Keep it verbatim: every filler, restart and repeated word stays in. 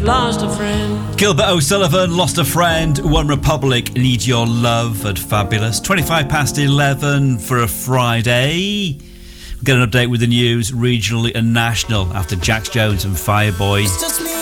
lost a friend. Gilbert O'Sullivan, Lost a Friend. One Republic, Need Your Love at Fabulous. twenty-five past eleven for a Friday. We'll get an update with the news, regionally and national, after Jax Jones and Fireboy.